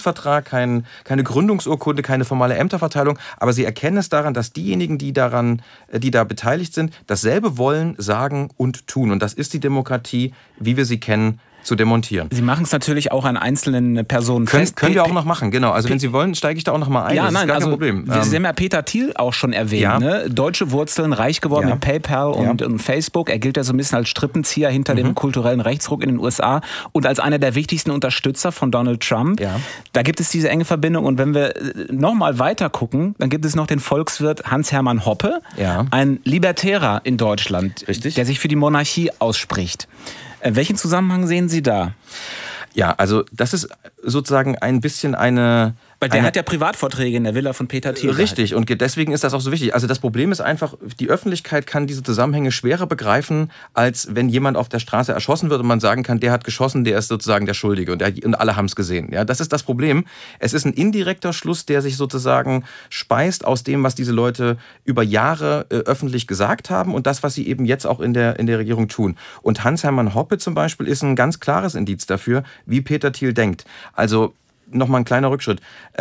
Mietvertrag, keine Gründungsurkunde, keine formale Ämterverteilung. Aber sie erkennen es daran, dass diejenigen, die da beteiligt sind, dasselbe wollen, sagen und tun. Und das ist die Demokratie, wie wir sie kennen, zu demontieren. Sie machen es natürlich auch an einzelnen Personen fest. Können wir auch noch machen, genau. Also wenn Sie wollen, steige ich da auch noch mal ein. Ja, das ist gar kein Problem. Sie haben ja Peter Thiel auch schon erwähnt. Ja. Ne? Deutsche Wurzeln, reich geworden mit PayPal und Facebook. Er gilt ja so ein bisschen als Strippenzieher hinter dem kulturellen Rechtsruck in den USA und als einer der wichtigsten Unterstützer von Donald Trump. Ja. Da gibt es diese enge Verbindung. Und wenn wir nochmal weiter gucken, dann gibt es noch den Volkswirt Hans-Hermann Hoppe, ein Libertärer in Deutschland, der sich für die Monarchie ausspricht. Welchen Zusammenhang sehen Sie da? Ja, also das ist sozusagen ein bisschen Weil der hat ja Privatvorträge in der Villa von Peter Thiel. Richtig, und deswegen ist das auch so wichtig. Also das Problem ist einfach, die Öffentlichkeit kann diese Zusammenhänge schwerer begreifen, als wenn jemand auf der Straße erschossen wird und man sagen kann, der hat geschossen, der ist sozusagen der Schuldige und alle haben es gesehen. Ja, das ist das Problem. Es ist ein indirekter Schluss, der sich sozusagen speist aus dem, was diese Leute über Jahre öffentlich gesagt haben und das, was sie eben jetzt auch in der Regierung tun. Und Hans-Hermann Hoppe zum Beispiel ist ein ganz klares Indiz dafür, wie Peter Thiel denkt. Also nochmal ein kleiner Rückschritt.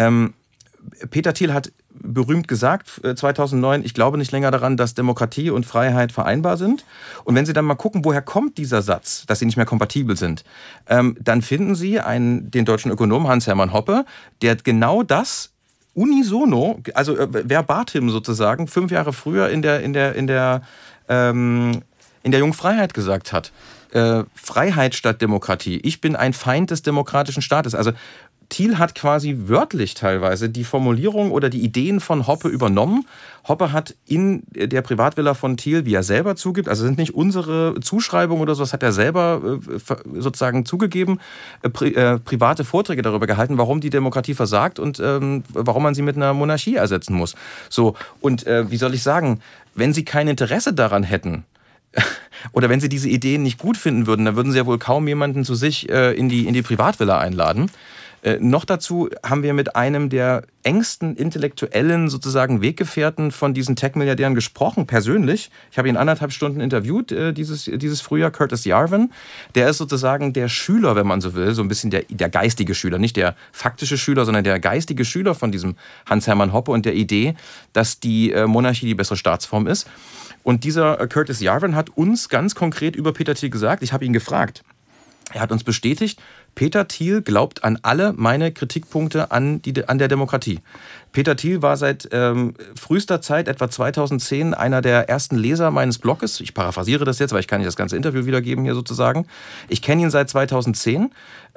Peter Thiel hat berühmt gesagt, 2009, ich glaube nicht länger daran, dass Demokratie und Freiheit vereinbar sind. Und wenn Sie dann mal gucken, woher kommt dieser Satz, dass sie nicht mehr kompatibel sind, dann finden Sie den deutschen Ökonom Hans-Hermann Hoppe, der genau das unisono, also verbatim sozusagen, 5 Jahre früher in der Jungen Freiheit gesagt hat. Freiheit statt Demokratie. Ich bin ein Feind des demokratischen Staates. Also Thiel hat quasi wörtlich teilweise die Formulierung oder die Ideen von Hoppe übernommen. Hoppe hat in der Privatvilla von Thiel, wie er selber zugibt, also sind nicht unsere Zuschreibungen oder so, das hat er selber sozusagen zugegeben, private Vorträge darüber gehalten, warum die Demokratie versagt und warum man sie mit einer Monarchie ersetzen muss. So, und wie soll ich sagen, wenn Sie kein Interesse daran hätten, oder wenn Sie diese Ideen nicht gut finden würden, dann würden Sie ja wohl kaum jemanden zu sich in die Privatvilla einladen. Noch dazu haben wir mit einem der engsten intellektuellen sozusagen Weggefährten von diesen Tech-Milliardären gesprochen, persönlich. Ich habe ihn 1,5 Stunden interviewt dieses Frühjahr, Curtis Yarvin. Der ist sozusagen der Schüler, wenn man so will, so ein bisschen der geistige Schüler, nicht der faktische Schüler, sondern der geistige Schüler von diesem Hans-Hermann Hoppe und der Idee, dass die Monarchie die bessere Staatsform ist. Und dieser Curtis Yarvin hat uns ganz konkret über Peter Thiel gesagt, ich habe ihn gefragt, er hat uns bestätigt, Peter Thiel glaubt an alle meine Kritikpunkte an der Demokratie. Peter Thiel war seit frühester Zeit, etwa 2010, einer der ersten Leser meines Blogs. Ich paraphrasiere das jetzt, weil ich kann nicht das ganze Interview wiedergeben hier sozusagen. Ich kenne ihn seit 2010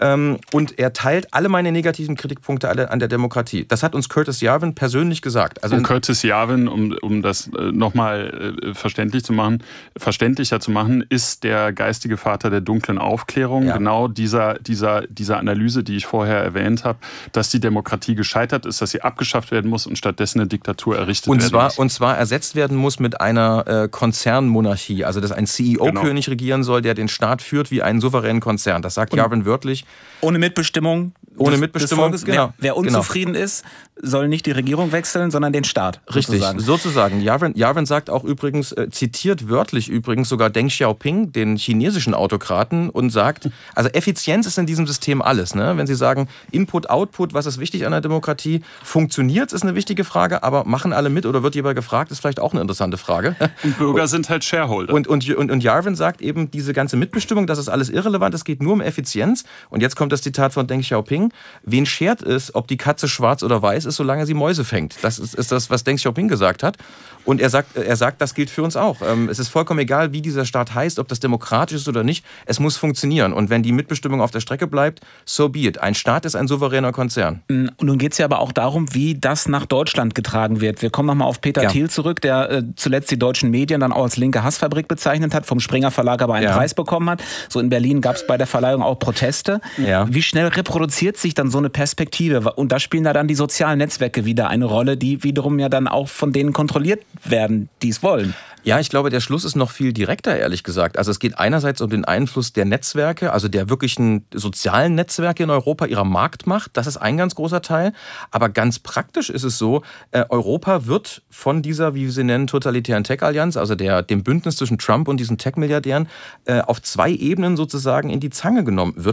und er teilt alle meine negativen Kritikpunkte alle an der Demokratie. Das hat uns Curtis Yarvin persönlich gesagt. Also Curtis Yarvin, um das nochmal verständlicher zu machen, ist der geistige Vater der dunklen Aufklärung. Ja. Genau dieser Analyse, die ich vorher erwähnt habe, dass die Demokratie gescheitert ist, dass sie abgeschafft werden muss und stattdessen eine Diktatur errichtet werden muss. Und zwar ersetzt werden muss mit einer Konzernmonarchie, also dass ein CEO-König regieren soll, der den Staat führt wie einen souveränen Konzern. Das sagt Yarvin wörtlich. Ohne Mitbestimmung. Des Volkes. Genau. Wer unzufrieden ist, soll nicht die Regierung wechseln, sondern den Staat. Richtig, sozusagen. Yarvin sagt auch übrigens, zitiert wörtlich übrigens sogar Deng Xiaoping, den chinesischen Autokraten, und sagt, also Effizienz ist in diesem System alles. Ne? Wenn Sie sagen, Input, Output, was ist wichtig an der Demokratie? Funktioniert es, ist eine wichtige Frage, aber machen alle mit oder wird jemand gefragt, ist vielleicht auch eine interessante Frage. Und Bürger sind halt Shareholder. Und Yarvin sagt eben, diese ganze Mitbestimmung, das ist alles irrelevant, es geht nur um Effizienz. Und jetzt kommt das Zitat von Deng Xiaoping. Wen schert es, ob die Katze schwarz oder weiß ist, solange sie Mäuse fängt? Das ist das, was Deng Xiaoping gesagt hat. Und er sagt, das gilt für uns auch. Es ist vollkommen egal, wie dieser Staat heißt, ob das demokratisch ist oder nicht. Es muss funktionieren. Und wenn die Mitbestimmung auf der Strecke bleibt, so be it. Ein Staat ist ein souveräner Konzern. Und nun geht es ja aber auch darum, wie das nach Deutschland getragen wird. Wir kommen nochmal auf Peter Thiel zurück, der zuletzt die deutschen Medien dann auch als linke Hassfabrik bezeichnet hat, vom Springer Verlag aber einen Preis bekommen hat. So in Berlin gab es bei der Verleihung auch Proteste. Ja. Wie schnell reproduziert sich dann so eine Perspektive? Und da spielen da dann die sozialen Netzwerke wieder eine Rolle, die wiederum ja dann auch von denen kontrolliert werden, die es wollen. Ja, ich glaube, der Schluss ist noch viel direkter, ehrlich gesagt. Also es geht einerseits um den Einfluss der Netzwerke, also der wirklichen sozialen Netzwerke in Europa, ihrer Marktmacht. Das ist ein ganz großer Teil. Aber ganz praktisch ist es so, Europa wird von dieser, wie wir sie nennen, totalitären Tech-Allianz, also dem Bündnis zwischen Trump und diesen Tech-Milliardären, auf 2 Ebenen sozusagen in die Zange genommen. Wirtschaftlich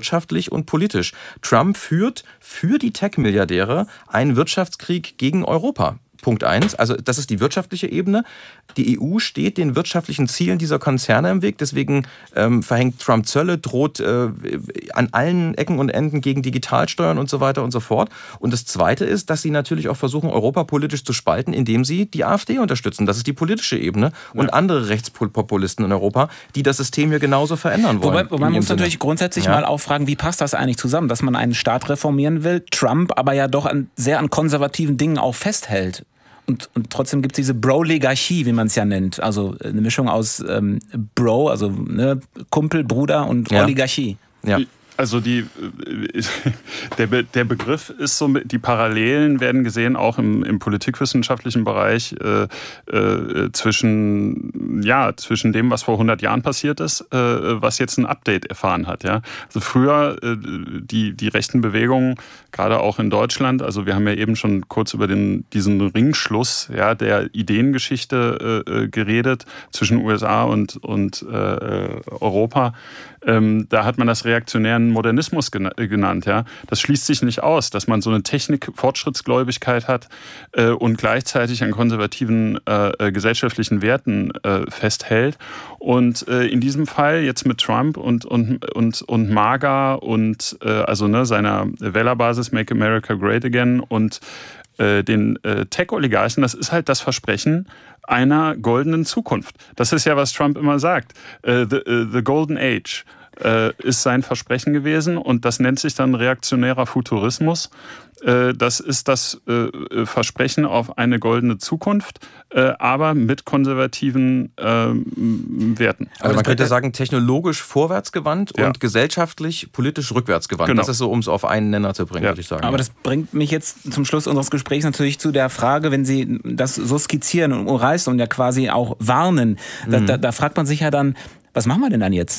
wirtschaftlich und politisch. Trump führt für die Tech-Milliardäre einen Wirtschaftskrieg gegen Europa. Punkt 1, also das ist die wirtschaftliche Ebene. Die EU steht den wirtschaftlichen Zielen dieser Konzerne im Weg, deswegen verhängt Trump Zölle, droht an allen Ecken und Enden gegen Digitalsteuern und so weiter und so fort. Und das Zweite ist, dass sie natürlich auch versuchen, Europa politisch zu spalten, indem sie die AfD unterstützen. Das ist die politische Ebene und andere Rechtspopulisten in Europa, die das System hier genauso verändern wollen. Wobei man muss natürlich grundsätzlich mal auch fragen, wie passt das eigentlich zusammen, dass man einen Staat reformieren will, Trump aber ja doch sehr an konservativen Dingen auch festhält. Und trotzdem gibt es diese Bro-Legarchie, wie man es ja nennt. Also eine Mischung aus Bro, also Kumpel, Bruder und Oligarchie. Ja. Also der Begriff ist so, die Parallelen werden gesehen auch im politikwissenschaftlichen Bereich zwischen dem, was vor 100 Jahren passiert ist, was jetzt ein Update erfahren hat. Ja? Also früher die rechten Bewegungen, gerade auch in Deutschland, also wir haben ja eben schon kurz über diesen Ringschluss der Ideengeschichte geredet zwischen USA und Europa. Da hat man das reaktionären Modernismus genannt. Ja? Das schließt sich nicht aus, dass man so eine Technik-Fortschrittsgläubigkeit hat und gleichzeitig an konservativen gesellschaftlichen Werten festhält. Und in diesem Fall jetzt mit Trump und MAGA und seiner Wählerbasis Make America Great Again und den Tech-Oligarchen, das ist halt das Versprechen einer goldenen Zukunft. Das ist ja, was Trump immer sagt. The Golden Age ist sein Versprechen gewesen und das nennt sich dann reaktionärer Futurismus. Das ist das Versprechen auf eine goldene Zukunft, aber mit konservativen Werten. Also man könnte sagen, technologisch vorwärtsgewandt und gesellschaftlich, politisch rückwärtsgewandt. Genau. Das ist so, um es auf einen Nenner zu bringen, würde ich sagen. Aber das bringt mich jetzt zum Schluss unseres Gesprächs natürlich zu der Frage, wenn Sie das so skizzieren und umreißen und ja quasi auch warnen, da fragt man sich ja dann, was machen wir denn dann jetzt?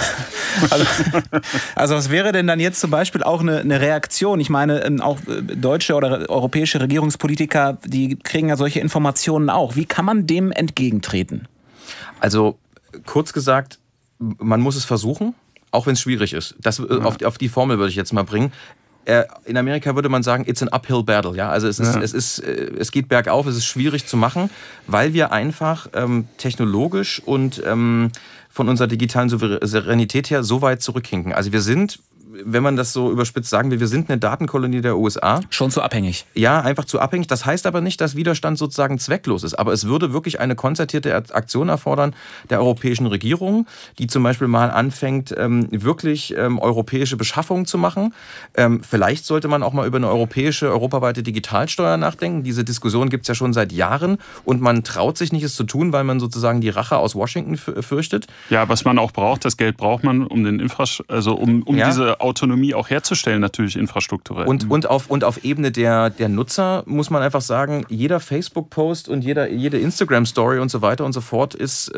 Also was wäre denn dann jetzt zum Beispiel auch eine Reaktion? Ich meine, auch deutsche oder europäische Regierungspolitiker, die kriegen ja solche Informationen auch. Wie kann man dem entgegentreten? Also kurz gesagt, man muss es versuchen, auch wenn es schwierig ist. Auf die Formel würde ich jetzt mal bringen. In Amerika würde man sagen, it's an uphill battle. Ja? Also es geht bergauf, es ist schwierig zu machen, weil wir einfach technologisch und von unserer digitalen Souveränität her so weit zurückhinken. Also wir sind, wenn man das so überspitzt sagen will, wir sind eine Datenkolonie der USA. Schon zu abhängig. Ja, einfach zu abhängig. Das heißt aber nicht, dass Widerstand sozusagen zwecklos ist. Aber es würde wirklich eine konzertierte Aktion erfordern der europäischen Regierung, die zum Beispiel mal anfängt, wirklich europäische Beschaffungen zu machen. Vielleicht sollte man auch mal über eine europaweite Digitalsteuer nachdenken. Diese Diskussion gibt es ja schon seit Jahren und man traut sich nicht, es zu tun, weil man sozusagen die Rache aus Washington fürchtet. Ja, was man auch braucht, das Geld braucht man, um diese Autonomie auch herzustellen, natürlich infrastrukturell. Und auf Ebene der Nutzer muss man einfach sagen, jeder Facebook-Post und jede Instagram-Story und so weiter und so fort ist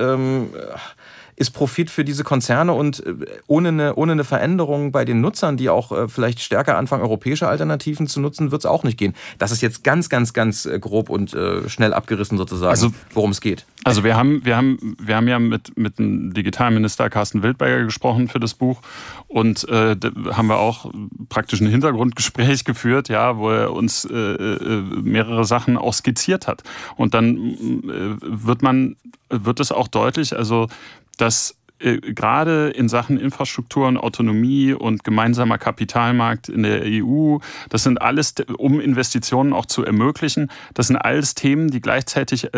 Profit für diese Konzerne und ohne eine Veränderung bei den Nutzern, die auch vielleicht stärker anfangen, europäische Alternativen zu nutzen, wird es auch nicht gehen. Das ist jetzt ganz, ganz, ganz grob und schnell abgerissen sozusagen, worum es geht. Also wir haben ja mit dem Digitalminister Carsten Wildberger gesprochen für das Buch und da haben wir auch praktisch ein Hintergrundgespräch geführt, ja, wo er uns mehrere Sachen auch skizziert hat. Und dann wird es auch deutlich, also dass gerade in Sachen Infrastruktur und Autonomie und gemeinsamer Kapitalmarkt in der EU, das sind alles, um Investitionen auch zu ermöglichen, das sind alles Themen, die gleichzeitig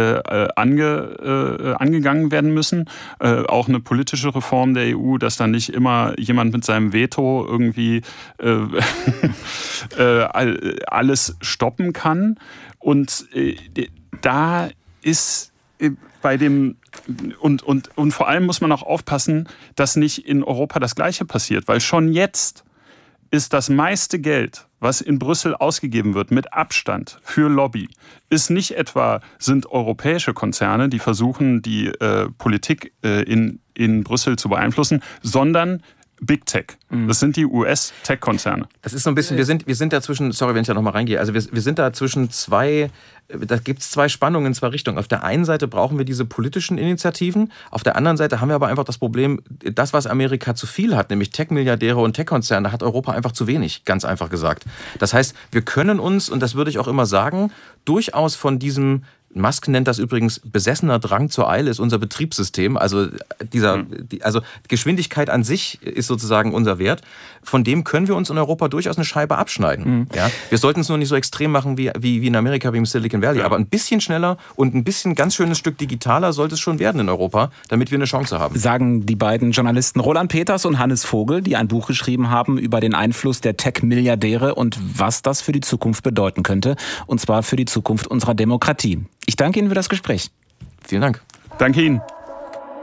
angegangen werden müssen. Auch eine politische Reform der EU, dass dann nicht immer jemand mit seinem Veto irgendwie alles stoppen kann. Und da ist bei dem und vor allem muss man auch aufpassen, dass nicht in Europa das Gleiche passiert, weil schon jetzt ist das meiste Geld, was in Brüssel ausgegeben wird, mit Abstand für Lobby, sind europäische Konzerne, die versuchen, die Politik in Brüssel zu beeinflussen, sondern Big Tech. Das sind die US-Tech-Konzerne. Das ist so ein bisschen, wir sind da zwischen, sorry, wenn ich da nochmal reingehe, also wir sind da zwischen da gibt es zwei Spannungen in zwei Richtungen. Auf der einen Seite brauchen wir diese politischen Initiativen, auf der anderen Seite haben wir aber einfach das Problem, das, was Amerika zu viel hat, nämlich Tech-Milliardäre und Tech-Konzerne, hat Europa einfach zu wenig, ganz einfach gesagt. Das heißt, wir können uns, und das würde ich auch immer sagen, durchaus von diesem, Musk nennt das übrigens, besessener Drang zur Eile ist unser Betriebssystem. Also Geschwindigkeit an sich ist sozusagen unser Wert. Von dem können wir uns in Europa durchaus eine Scheibe abschneiden. Ja? Wir sollten es nur nicht so extrem machen wie in Amerika, wie im Silicon Valley. Ja. Aber ein bisschen schneller und ein bisschen ganz schönes Stück digitaler sollte es schon werden in Europa, damit wir eine Chance haben. Sagen die beiden Journalisten Roland Peters und Hannes Vogel, die ein Buch geschrieben haben über den Einfluss der Tech-Milliardäre und was das für die Zukunft bedeuten könnte. Und zwar für die Zukunft unserer Demokratie. Ich danke Ihnen für das Gespräch. Vielen Dank. Danke Ihnen.